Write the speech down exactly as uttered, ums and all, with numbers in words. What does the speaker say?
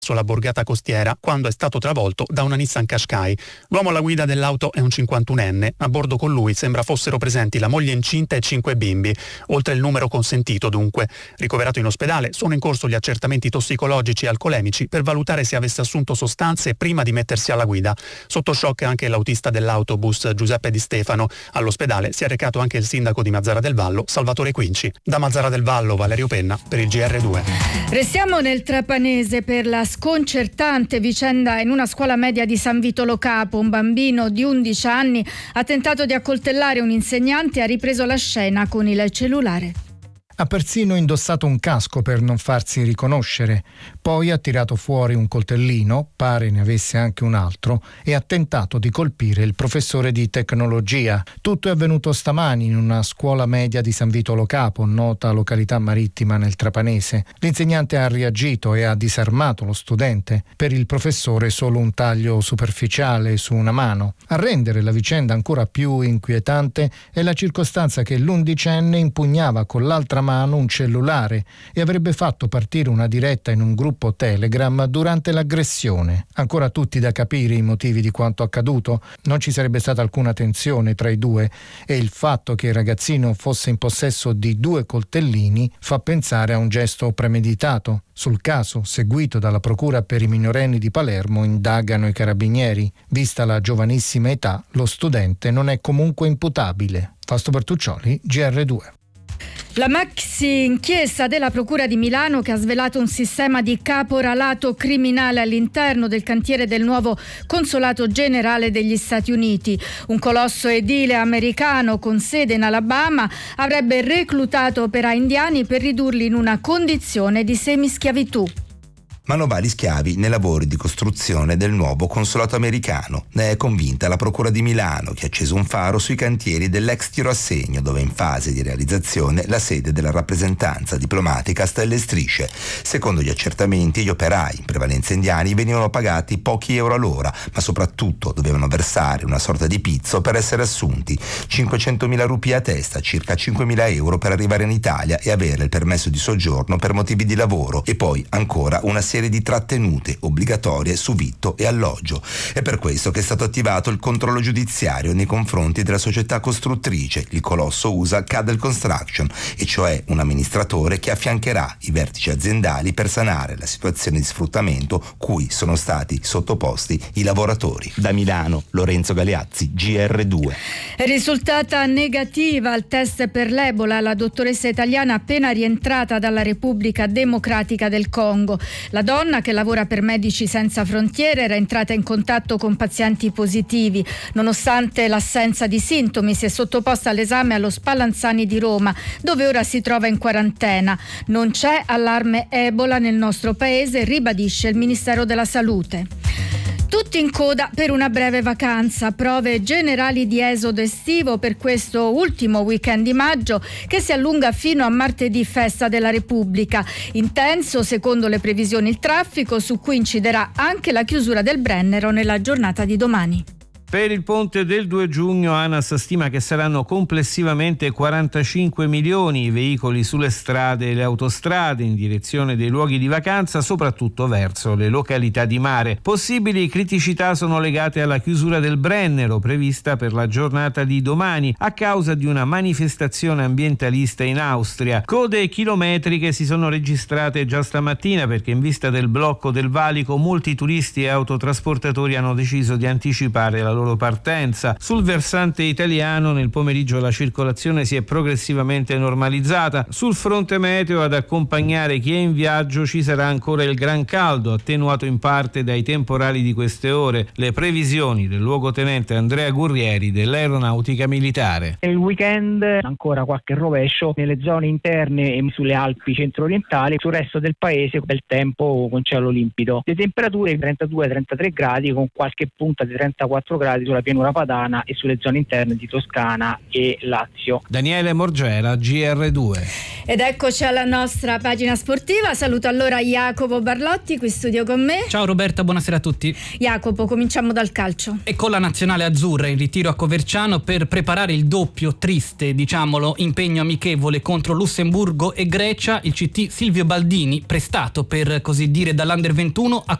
sulla borgata costiera quando è stato travolto da una Nissan Qashqai. L'uomo alla guida dell'auto è un cinquantunenne. A bordo con lui sembra fossero presenti la moglie incinta e cinque bimbi, oltre il numero consentito dunque. Ricoverato in ospedale, sono in corso gli accertamenti tossicologici e alcolemici per valutare se avesse assunto sostanze prima di mettersi alla guida. Sotto shock anche l'autista dell'autobus Giuseppe Di Stefano. All'ospedale si è recato anche il sindaco di Mazara del Vallo, Salvatore Quinci. Da Mazara del Vallo, Valerio Penna per il G R due. Restiamo nel trapanese per la sconcertante vicenda in una scuola media di San Vito Lo Capo. Un bambino di undici anni ha tentato di accoltellare un insegnante e ha ripreso la scena con il cellulare. Ha persino indossato un casco per non farsi riconoscere, poi ha tirato fuori un coltellino, pare ne avesse anche un altro, e ha tentato di colpire il professore di tecnologia. Tutto è avvenuto stamani in una scuola media di San Vito Lo Capo, nota località marittima nel trapanese. L'insegnante ha reagito e ha disarmato lo studente. Per il professore solo un taglio superficiale su una mano. A rendere la vicenda ancora più inquietante è la circostanza che l'undicenne impugnava con l'altra mano un cellulare e avrebbe fatto partire una diretta in un gruppo Telegram durante l'aggressione. Ancora tutti da capire i motivi di quanto accaduto. Non ci sarebbe stata alcuna tensione tra i due e il fatto che il ragazzino fosse in possesso di due coltellini fa pensare a un gesto premeditato. Sul caso, seguito dalla Procura per i minorenni di Palermo, indagano i carabinieri. Vista la giovanissima età, lo studente non è comunque imputabile. Fausto Bertuccioli, G R due. La maxi inchiesta della Procura di Milano che ha svelato un sistema di caporalato criminale all'interno del cantiere del nuovo consolato generale degli Stati Uniti. Un colosso edile americano con sede in Alabama avrebbe reclutato operai indiani per ridurli in una condizione di semischiavitù. Manovali schiavi nei lavori di costruzione del nuovo consolato americano. Ne è convinta la Procura di Milano, che ha acceso un faro sui cantieri dell'ex tiro a segno, dove è in fase di realizzazione la sede della rappresentanza diplomatica a Stelle e Strisce. Secondo gli accertamenti, gli operai, in prevalenza indiani, venivano pagati pochi euro all'ora, ma soprattutto dovevano versare una sorta di pizzo per essere assunti. cinquecentomila rupie a testa, circa cinquemila euro per arrivare in Italia e avere il permesso di soggiorno per motivi di lavoro, e poi ancora una serie di trattenute obbligatorie su vitto e alloggio. È per questo che è stato attivato il controllo giudiziario nei confronti della società costruttrice, il colosso U S A Cadel Construction, e cioè un amministratore che affiancherà i vertici aziendali per sanare la situazione di sfruttamento cui sono stati sottoposti i lavoratori. Da Milano, Lorenzo Galeazzi, G R due. È risultata negativa al test per l'Ebola la dottoressa italiana appena rientrata dalla Repubblica Democratica del Congo. La La donna, che lavora per Medici Senza Frontiere, era entrata in contatto con pazienti positivi. Nonostante l'assenza di sintomi, si è sottoposta all'esame allo Spallanzani di Roma, dove ora si trova in quarantena. Non c'è allarme Ebola nel nostro paese, ribadisce il Ministero della Salute. Tutti in coda per una breve vacanza, prove generali di esodo estivo per questo ultimo weekend di maggio che si allunga fino a martedì, festa della Repubblica. Intenso, secondo le previsioni, il traffico, su cui inciderà anche la chiusura del Brennero nella giornata di domani. Per il ponte del due giugno ANAS stima che saranno complessivamente quarantacinque milioni i veicoli sulle strade e le autostrade in direzione dei luoghi di vacanza, soprattutto verso le località di mare. Possibili criticità sono legate alla chiusura del Brennero prevista per la giornata di domani a causa di una manifestazione ambientalista in Austria. Code chilometriche si sono registrate già stamattina perché in vista del blocco del valico molti turisti e autotrasportatori hanno deciso di anticipare la loro loro partenza. Sul versante italiano nel pomeriggio la circolazione si è progressivamente normalizzata. Sul fronte meteo ad accompagnare chi è in viaggio ci sarà ancora il gran caldo, attenuato in parte dai temporali di queste ore. Le previsioni del luogotenente Andrea Gurrieri dell'Aeronautica Militare. Nel weekend ancora qualche rovescio nelle zone interne e sulle Alpi centro-orientali, sul resto del paese bel tempo con cielo limpido. Le temperature trentadue trentatré gradi con qualche punta di trentaquattro gradi concentrati sulla pianura padana e sulle zone interne di Toscana e Lazio. Daniele Morgera, G R due. Ed eccoci alla nostra pagina sportiva. Saluto allora Jacopo Barlotti qui in studio con me. Ciao Roberta, buonasera a tutti. Jacopo, cominciamo dal calcio. E con la nazionale azzurra in ritiro a Coverciano per preparare il doppio triste, diciamolo, impegno amichevole contro Lussemburgo e Grecia, il C T Silvio Baldini, prestato per così dire dall'Under ventuno, ha